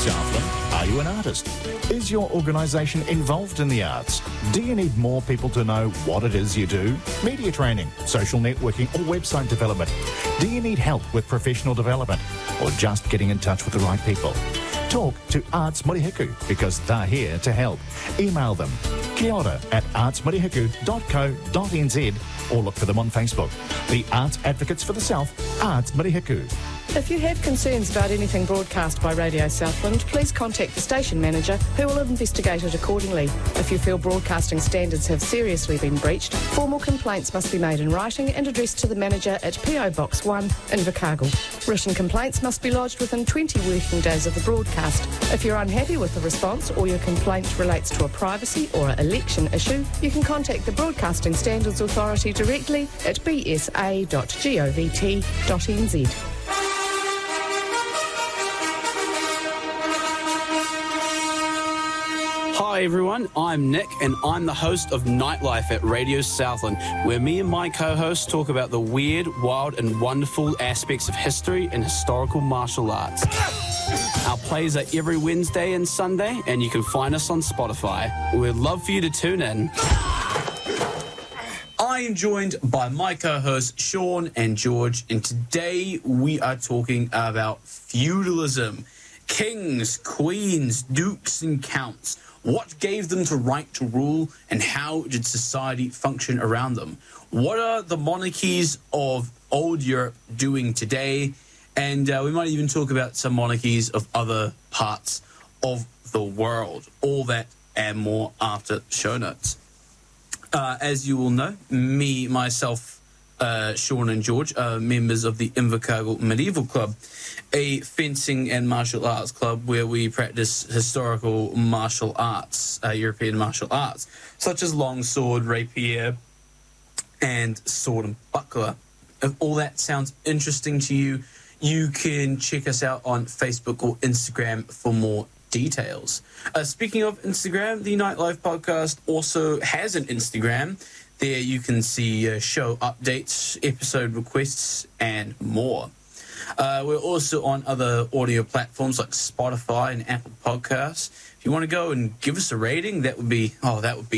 Southland, are you an artist? Is your organisation involved in the arts? Do you need more people to know what it is you do? Media training, social networking or website development? Do you need help with professional development or just getting in touch with the right people? Talk to Arts Murihiku because they're here to help. Email them kiora@artsmurihiku.co.nz or look for them on Facebook. The Arts Advocates for the South, Arts Murihiku. If you have concerns about anything broadcast by Radio Southland, please contact the station manager who will investigate it accordingly. If you feel broadcasting standards have seriously been breached, formal complaints must be made in writing and addressed to the manager at PO Box 1 in Invercargill. Written complaints must be lodged within 20 working days of the broadcast. If you're unhappy with the response or your complaint relates to a privacy or an election issue, you can contact the Broadcasting Standards Authority directly at bsa.govt.nz. Hi everyone, I'm Nick and I'm the host of Nightlife at Radio Southland, where me and my co-hosts talk about the weird, wild and wonderful aspects of history and historical martial arts. Our plays are every Wednesday and Sunday and you can find us on Spotify. We'd love for you to tune in. I am joined by my co-hosts Sean and George, and today we are talking about feudalism. Kings, queens, dukes and counts. What gave them the right to rule and how did society function around them? What are the monarchies of old Europe doing today? And we might even talk about some monarchies of other parts of the world. All that and more after show notes. As you all know, me, myself, Sean and George are members of the Invercargill Medieval Club, a fencing and martial arts club where we practice historical martial arts, European martial arts, such as longsword, rapier, and sword and buckler. If all that sounds interesting to you, you can check us out on Facebook or Instagram for more details. Speaking of Instagram, the Nightlife podcast also has an Instagram. There you can see show updates, episode requests, and more. We're also on other audio platforms like Spotify and Apple Podcasts. If you want to go and give us a rating, that would be